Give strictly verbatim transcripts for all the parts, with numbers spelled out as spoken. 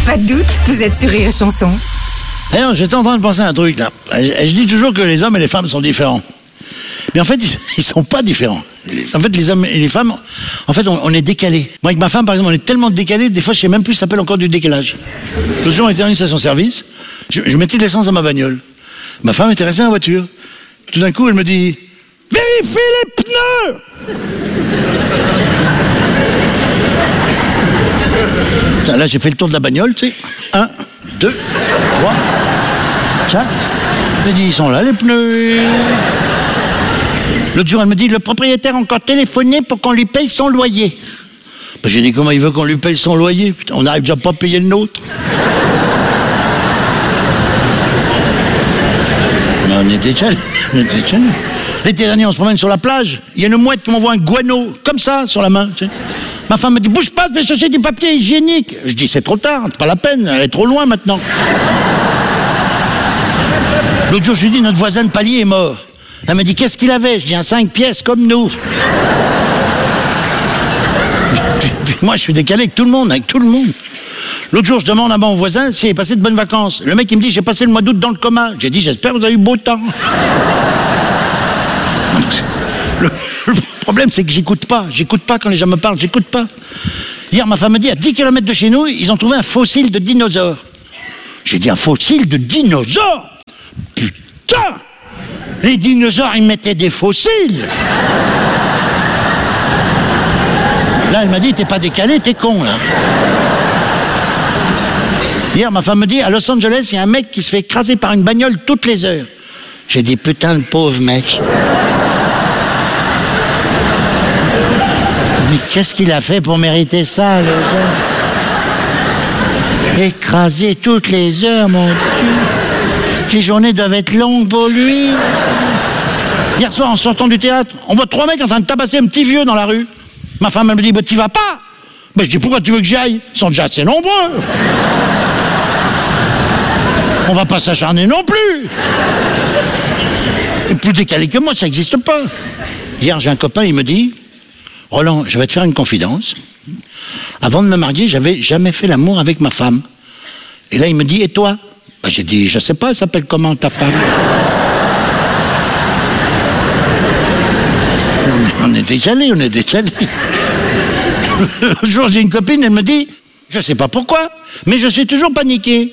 Pas de doute, vous êtes sur Rire et Chanson. D'ailleurs, j'étais en train de penser à un truc là. Je dis toujours que les hommes et les femmes sont différents. Mais en fait, ils sont pas différents. En fait, les hommes et les femmes, en fait, on, on est décalés. Moi, avec ma femme, par exemple, on est tellement décalés, des fois, je sais même plus, ça s'appelle encore du décalage. L'autre jour, on était dans une station-service, je, je mettais de l'essence dans ma bagnole. Ma femme était restée dans la voiture. Tout d'un coup, elle me dit « Vérifie les pneus !» Putain, là, j'ai fait le tour de la bagnole, tu sais. Un, deux, trois, quatre. Elle me dit « Ils sont là, les pneus !» L'autre jour, elle me dit, le propriétaire a encore téléphoné pour qu'on lui paye son loyer. Ben, j'ai dit, comment il veut qu'on lui paye son loyer? Putain, on n'arrive déjà pas à payer le nôtre. Mais on était déjà, on était déjà. L'été dernier, on se promène sur la plage. Il y a une mouette qui m'envoie un guano, comme ça, sur la main. Tu sais. Ma femme me dit, bouge pas, fais chercher du papier hygiénique. Je dis, c'est trop tard, c'est pas la peine, elle est trop loin maintenant. L'autre jour, je lui dis, notre voisin de palier est mort. Elle me dit, qu'est-ce qu'il avait? Je dis, un cinq pièces comme nous. puis, puis moi, je suis décalé avec tout le monde, avec tout le monde. L'autre jour, je demande à mon voisin s'il a passé de bonnes vacances. Le mec, il me dit, j'ai passé le mois d'août dans le coma. J'ai dit, j'espère que vous avez eu beau temps. Le, le problème, c'est que j'écoute pas. J'écoute pas quand les gens me parlent, j'écoute pas. Hier, ma femme me dit, à dix kilomètres de chez nous, ils ont trouvé un fossile de dinosaure. J'ai dit, un fossile de dinosaure? Putain! Les dinosaures, ils mettaient des fossiles. Là, elle m'a dit, t'es pas décalé, t'es con, là. Hier, ma femme me dit, à Los Angeles, il y a un mec qui se fait écraser par une bagnole toutes les heures. J'ai dit, putain, le pauvre mec. Mais qu'est-ce qu'il a fait pour mériter ça, le gars? Écrasé toutes les heures, mon Dieu. Les journées doivent être longues pour lui. Hier soir, en sortant du théâtre, on voit trois mecs en train de tabasser un petit vieux dans la rue. Ma femme, elle me dit, bah, t'y vas pas. Bah, je dis, pourquoi tu veux que j'y aille? Ils sont déjà assez nombreux. On va pas s'acharner non plus. Et plus décalé que moi, ça n'existe pas. Hier, j'ai un copain, il me dit, Roland, je vais te faire une confidence. Avant de me marier, j'avais jamais fait l'amour avec ma femme. Et là, il me dit, et toi? Bah, j'ai dit, je sais pas, elle s'appelle comment ta femme? On est décalés, on est décalés. Un jour, j'ai une copine, elle me dit, je sais pas pourquoi, mais je suis toujours paniqué.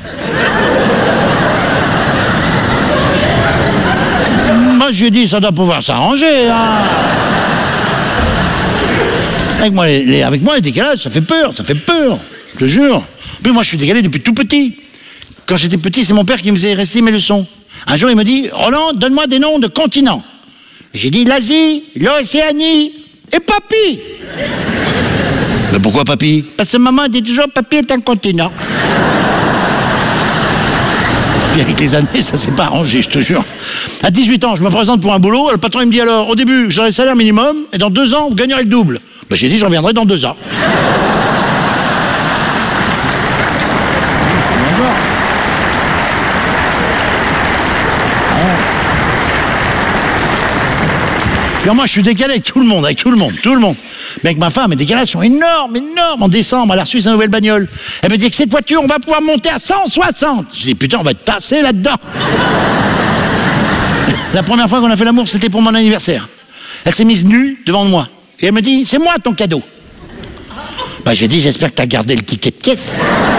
Moi, je lui ai dit, ça doit pouvoir s'arranger. Hein. Avec moi, les, les, avec moi, les décalages, ça fait peur, ça fait peur, je te jure. Puis moi, je suis décalé depuis tout petit. Quand j'étais petit, c'est mon père qui me faisait réciter mes leçons. Un jour, il me dit, Roland, donne-moi des noms de continents. J'ai dit l'Asie, l'Océanie et Papy. Mais pourquoi Papy? Parce que maman dit toujours, Papy est un continent. Puis avec les années, ça s'est pas arrangé, je te jure. À dix-huit ans, je me présente pour un boulot, le patron il me dit alors, au début, vous aurez le salaire minimum, et dans deux ans, vous gagnerez le double. Ben, j'ai dit, je reviendrai dans deux ans. Puis moi, je suis décalé avec tout le monde, avec tout le monde, tout le monde. Mais avec ma femme, les décalages sont énormes, énormes. En décembre, elle a reçu sa nouvelle bagnole. Elle me dit que cette voiture, on va pouvoir monter à cent soixante. Je dis, putain, on va être tassé là-dedans. La première fois qu'on a fait l'amour, c'était pour mon anniversaire. Elle s'est mise nue devant moi. Et elle me dit, c'est moi ton cadeau. Bah, j'ai dit, j'espère que t'as gardé le ticket de caisse.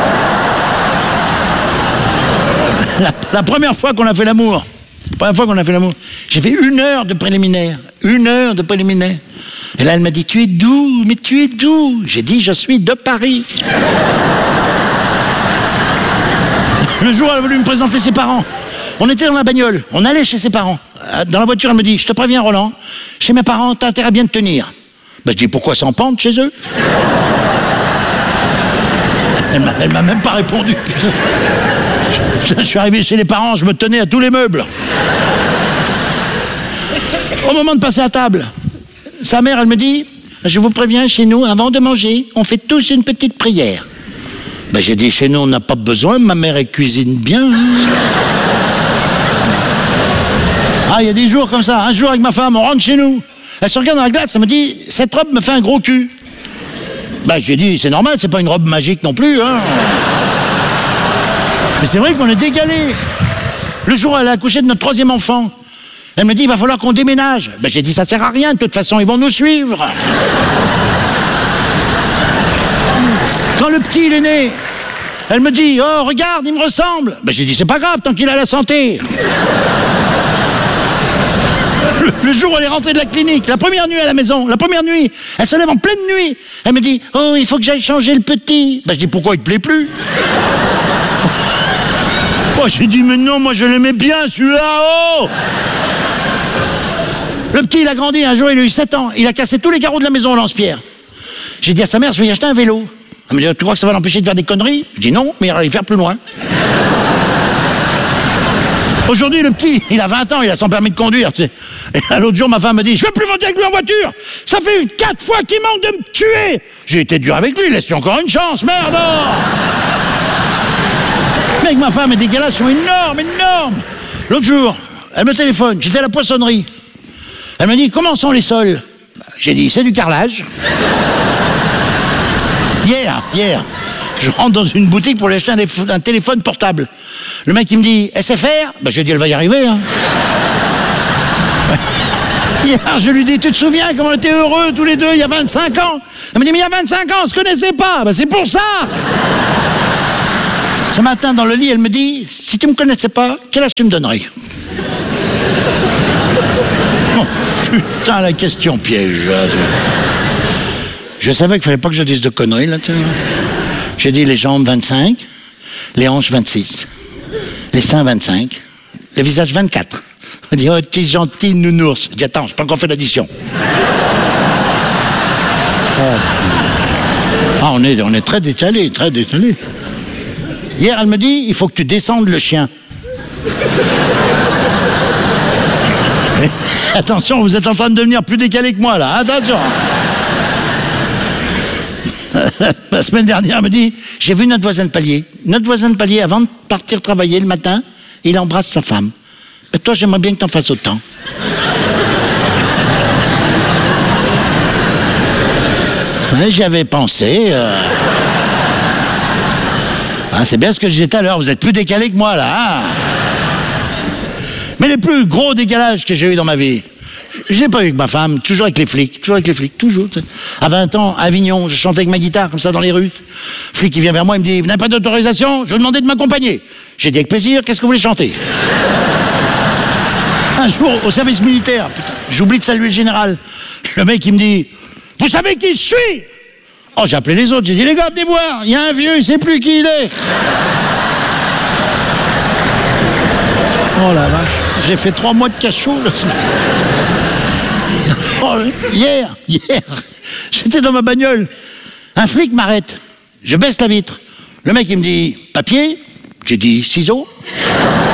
La, la première fois qu'on a fait l'amour, la première fois qu'on a fait l'amour, j'ai fait une heure de préliminaire. Une heure de préliminaire. Et là, elle m'a dit, tu es d'où? Mais tu es d'où? J'ai dit, je suis de Paris. Le jour, elle a voulu me présenter ses parents. On était dans la bagnole, on allait chez ses parents. Dans la voiture, elle me dit, je te préviens, Roland, chez mes parents, t'as intérêt à bien te tenir. Ben, je dis, pourquoi s'en pente chez eux? Elle m'a, elle m'a même pas répondu. Je, je suis arrivé chez les parents, je me tenais à tous les meubles. Au moment de passer à table, sa mère, elle me dit, je vous préviens, chez nous, avant de manger, on fait tous une petite prière. Ben, j'ai dit, chez nous, on n'a pas besoin, ma mère, elle cuisine bien. Ah, il y a des jours comme ça, un jour avec ma femme, on rentre chez nous. Elle se regarde dans la glace, elle me dit, cette robe me fait un gros cul. Ben, j'ai dit, c'est normal, c'est pas une robe magique non plus, hein. Mais c'est vrai qu'on est décalé. Le jour où elle a accouché de notre troisième enfant, elle me dit, il va falloir qu'on déménage. Ben, j'ai dit, ça sert à rien, de toute façon, ils vont nous suivre. Quand le petit, il est né, elle me dit, oh, regarde, il me ressemble. Ben, j'ai dit, c'est pas grave, tant qu'il a la santé. Le, le jour où elle est rentrée de la clinique, la première nuit à la maison, la première nuit, elle se lève en pleine nuit. Elle me dit, oh, il faut que j'aille changer le petit. Ben, je dis, pourquoi il te plaît plus? Oh, j'ai dit, mais non, moi je l'aimais bien, celui-là, oh! Le petit, il a grandi, un jour, il a eu sept ans. Il a cassé tous les carreaux de la maison au lance-pierre. J'ai dit à sa mère, je vais y acheter un vélo. Elle me dit, tu crois que ça va l'empêcher de faire des conneries? Je dis non, mais il va y faire plus loin. Aujourd'hui, le petit, il a vingt ans, il a son permis de conduire. Tu sais. Et l'autre jour, ma femme me dit, je veux plus monter avec lui en voiture. Ça fait quatre fois qu'il manque de me tuer. J'ai été dur avec lui, laisse-lui encore une chance, merde. Mec, ma femme, les décalages sont énormes, énormes. L'autre jour, elle me téléphone, j'étais à la poissonnerie. Elle me dit, comment sont les sols? J'ai dit, c'est du carrelage. Hier, hier, je rentre dans une boutique pour lui acheter un, un téléphone portable. Le mec, il me dit, S F R? Ben, j'ai dit, elle va y arriver. Hein. Hier, je lui dis, tu te souviens comment on était heureux tous les deux il y a vingt-cinq ans? Elle me dit, mais il y a vingt-cinq ans, on se connaissait pas. Ben, c'est pour ça. Ce matin, dans le lit, elle me dit, si tu me connaissais pas, quel âge tu me donnerais? Oh, putain, la question piège. Je savais qu'il fallait pas que je dise de conneries, là. J'ai dit les jambes vingt-cinq, les hanches vingt-six, les seins vingt-cinq, le visage vingt-quatre. On dit, oh, t'es gentil, nounours. Je dis, attends, j'ai pas encore fait l'addition. Oh. Ah, on est, on est très décalé, très décalé. Hier, elle me dit, il faut que tu descendes le chien. Mais, attention, vous êtes en train de devenir plus décalé que moi, là. Attention. La semaine dernière, elle me dit, j'ai vu notre voisin de palier. Notre voisin de palier, avant de partir travailler le matin, il embrasse sa femme. Mais toi, j'aimerais bien que t'en fasses autant. Ouais, j'y avais pensé. Euh... Ah, c'est bien ce que je disais tout à l'heure, vous êtes plus décalé que moi, là. Hein. Mais les plus gros décalages que j'ai eu dans ma vie, je l'ai pas eu avec ma femme, toujours avec les flics, toujours avec les flics, toujours. À vingt ans, à Avignon, je chantais avec ma guitare, comme ça, dans les rues. Le flic, il vient vers moi, il me dit, vous n'avez pas d'autorisation? Je vais demander de m'accompagner. J'ai dit, avec plaisir, qu'est-ce que vous voulez chanter? Un jour, au service militaire, putain, j'oublie de saluer le général. Le mec, il me dit, vous savez qui je suis? Oh, j'ai appelé les autres, j'ai dit, les gars, venez voir, il y a un vieux, il sait plus qui il est. Oh la vache, j'ai fait trois mois de cachot, là. Oh, hier, hier, j'étais dans ma bagnole. Un flic m'arrête. Je baisse la vitre. Le mec, il me dit, papier? J'ai dit, ciseaux.